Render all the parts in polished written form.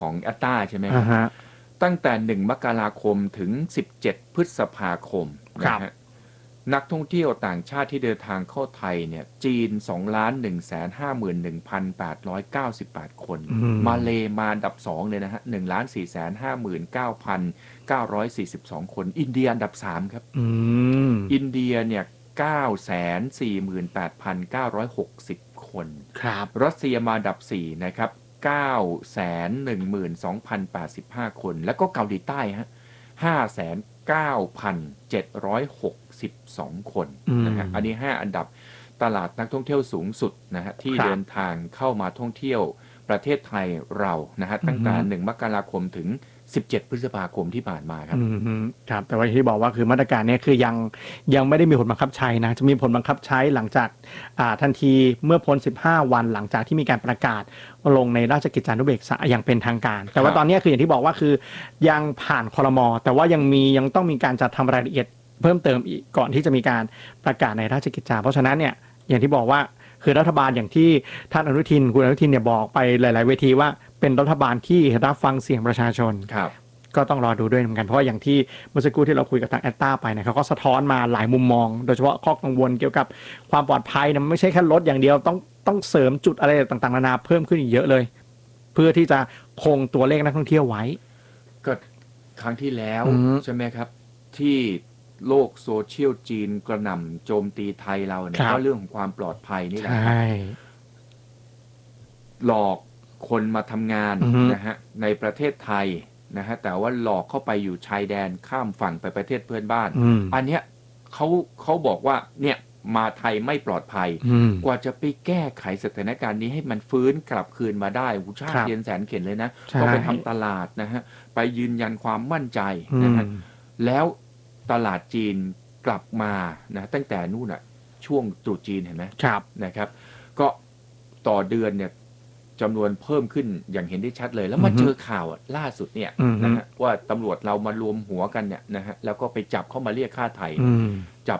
ของแอตตาใช่ไหมครับตั้งแต่1 มกราคมถึง17 พฤษภาคมนะฮะนักท่องเที่ยวต่างชาติที่เดินทางเข้าไทยเนี่ยจีน 2,151,898 คนมาเลมาอันดับ2เลยนะฮะ 1,459,942 คนอินเดียอันดับ3ครับอินเดียเนี่ย948,960 คนรัสเซียมาอันดับ4นะครับ912,085 คนแล้วก็เกาหลีใต้ฮะ509,762 คนนะฮะอันนี้5อันดับตลาดนักท่องเที่ยวสูงสุดนะฮะที่เดินทางเข้ามาท่องเที่ยวประเทศไทยเรานะฮะตั้งแต่1 มกราคมถึง17 พฤษภาคมที่ผ่านมาครับครับแต่ว่าที่บอกว่าคือมาตรการนี้คือยังไม่ได้มีผลบังคับใช้นะจะมีผลบังคับใช้หลังจากทันทีเมื่อพ้น15 วันหลังจากที่มีการประกาศลงในราชกิจจานุเบกษาอย่างเป็นทางการแต่ว่าตอนนี้คืออย่างที่บอกว่าคือยังผ่านครม.แต่ว่ายังต้องมีการจัดทำรายละเอียดเพิ่มเติมอีกก่อนที่จะมีการประกาศในราชกิจจาเพราะฉะนั้นเนี่ยอย่างที่บอกว่าคือรัฐบาลอย่างที่ท่านคุณอนุทินเนี่ยบอกไปหลายๆเวทีว่าเป็นรัฐบาลที่รับฟังเสียงประชาชนก็ต้องรอดูด้วยเหมือนกันเพราะว่าอย่างที่เมื่อสักครู่ที่เราคุยกับทางแอตตาไปเนี่ยเขาก็สะท้อนมาหลายมุมมองโดยเฉพาะข้อกังวลเกี่ยวกับความปลอดภัยนะไม่ใช่แค่รถอย่างเดียวต้องเสริมจุดอะไรต่างๆนานาเพิ่มขึ้นอีกเยอะเลยเพื่อที่จะคงตัวเลขนักท่องเที่ยวไว้ก็ครั้งที่แล้วใช่ไหมครับที่โลกโซเชียลจีนกระหน่ำโจมตีไทยเราเนี่ยก็เรื่องของความปลอดภัยนี่แหละหลอกคนมาทำงานนะฮะในประเทศไทยนะฮะแต่ว่าหลอกเข้าไปอยู่ชายแดนข้ามฝั่งไปประเทศเพื่อนบ้านอันเนี้ยเขาบอกว่าเนี่ยมาไทยไม่ปลอดภัยกว่าจะไปแก้ไขสถานการณ์นี้ให้มันฟื้นกลับคืนมาได้ชาติเย็นแสนเข็ญเลยนะต้องไปทำตลาดนะฮะไปยืนยันความมั่นใจนะฮะแล้วตลาดจีนกลับมานะตั้งแต่นู่นน่ะช่วงตรุษจีนเห็นไหมนะครับก็ต่อเดือนเนี่ยจำนวนเพิ่มขึ้นอย่างเห็นได้ชัดเลยแล้วมาเจอข่าวล่าสุดเนี่ยนะฮะว่าตำรวจเรามารวมหัวกันเนี่ยนะฮะแล้วก็ไปจับเข้ามาเรียกค่าไถ่จับ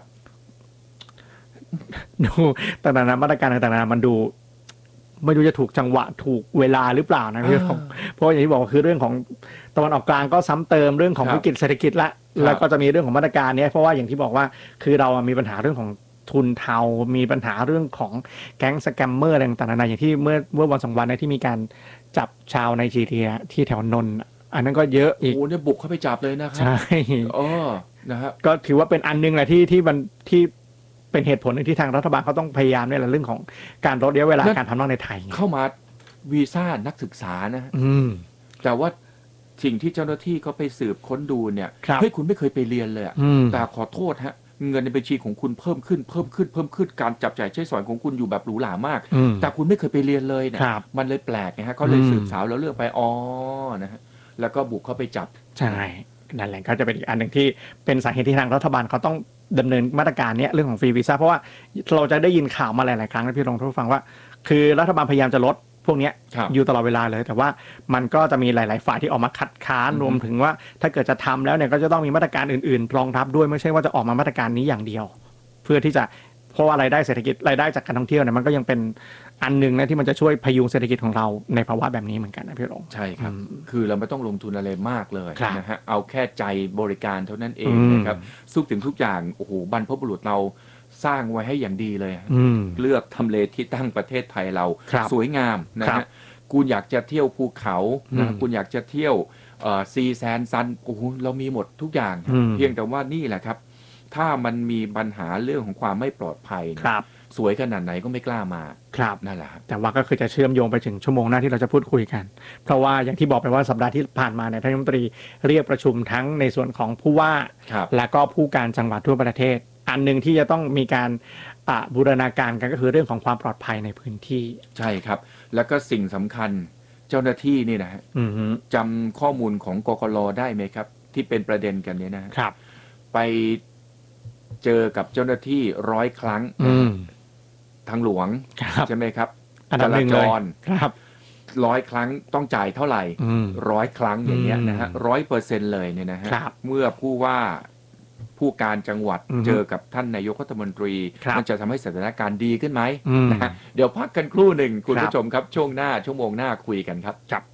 ดูต่างๆมาตรการต่างๆมันดูไม่รู้จะถูกจังหวะถูกเวลาหรือเปล่านะเพราะอย่างที่บอกคือเรื่องของตะวันออกกลางก็ซ้ำเติมเรื่องของวิกฤตเศรษฐกิจแล้วก็จะมีเรื่องของมาตรการนี้เพราะว่าอย่างที่บอกว่าคือเรามีปัญหาเรื่องของทุนเทามีปัญหาเรื่องของแก๊งสแกมเมอร์อะไรต่างๆนานาอย่างที่เมื่อวัน2 วันที่มีการจับชาวไนจีเรียที่แถวนนท์อันนั้นก็เยอะอีกโอ้เนี่ยบุกเข้าไปจับเลยนะครับใช่นะครับก็ถือว่าเป็นอันนึงแหละที่เป็นเหตุผลที่ทางรัฐบาลเขาต้องพยายามในเรื่องของการลดระยะเวลาการทำงานในไทยเข้ามาวีซ่านักศึกษานะแต่ว่าสิ่งที่เจ้าหน้าที่เขาไปสืบค้นดูเนี่ยเฮ้ยคุณไม่เคยไปเรียนเลยแต่ขอโทษฮะเงินในบัญชีของคุณเพิ่มขึ้นการจับจ่ายใช้สอยของคุณอยู่แบบหรูหรามากแต่คุณไม่เคยไปเรียนเลยเนี่ยมันเลยแปลกนะฮะก็เลยสืบสาวแล้วเลือกไปนะฮะแล้วก็บุกเข้าไปจับใช่นั่นแหละก็จะเป็นอีกอันหนึ่งที่เป็นสาเหตุที่ทางรัฐบาลเขาต้องดำเนินมาตรการนี้เรื่องของฟรีวีซ่าเพราะว่าเราจะได้ยินข่าวมาหลายๆครั้งนะพี่รองผู้ฟังว่าคือรัฐบาลพยายามจะลดพวกนี้อยู่ตลอดเวลาเลยแต่ว่ามันก็จะมีหลายๆฝ่ายที่ออกมาคัดค้านรวมถึงว่าถ้าเกิดจะทำแล้วเนี่ยก็จะต้องมีมาตรการอื่นๆรองรับด้วยไม่ใช่ว่าจะออกมามาตรการนี้อย่างเดียวเพื่อที่จะเพราะว่ารายได้เศรษฐกิจรายได้จากการท่องเที่ยวเนี่ยมันก็ยังเป็นอันนึงนะที่มันจะช่วยพยุงเศรษฐกิจของเราในภาวะแบบนี้เหมือนกันนะพี่รองใช่ครับคือเราไม่ต้องลงทุนอะไรมากเลยนะฮะเอาแค่ใจบริการเท่านั้นเองนะครับทุกอย่างโอ้โหบรรพบุรุษเราสร้างไว้ให้อย่างดีเลยเลือกทำเลที่ตั้งประเทศไทยเราสวยงามนะฮะคุณอยากจะเที่ยวภูเขานะคุณอยากจะเที่ยวซีแซนซันโอ้โหเรามีหมดทุกอย่างเพียงแต่ว่านี่แหละครับถ้ามันมีปัญหาเรื่องของความไม่ปลอดภัยสวยขนาดไหนก็ไม่กล้ามานั่นแหละแต่ว่าก็คือจะเชื่อมโยงไปถึงชั่วโมงหน้าที่เราจะพูดคุยกันเพราะว่าอย่างที่บอกไปว่าสัปดาห์ที่ผ่านมาเนี่ยท่านรัฐมนตรีเรียกประชุมทั้งในส่วนของผู้ว่าและก็ผู้การจังหวัดทั่วประเทศอันนึงที่จะต้องมีการบูรณาการกันก็คือเรื่องของความปลอดภัยในพื้นที่ใช่ครับแล้วก็สิ่งสำคัญเจ้าหน้าที่นี่นะฮะจำข้อมูลของกกล.ได้ไหมครับที่เป็นประเด็นกันเนี่ยนะครับไปเจอกับเจ้าหน้าที่100 ครั้งทางหลวงใช่ไหมครับจราจร 100 ครั้งต้องจ่ายเท่าไหร่100 ครั้งอย่างเงี้ยนะฮะ100%เลยเนี่ยนะฮะเมื่อผู้การจังหวัดเจอกับท่านนายกรัฐมนตรีมันจะทำให้สถานการณ์ดีขึ้นไหมนะฮะเดี๋ยวพักกันครู่หนึ่งคุณผู้ชมครับช่วงหน้าชั่วโมงหน้าคุยกันครับ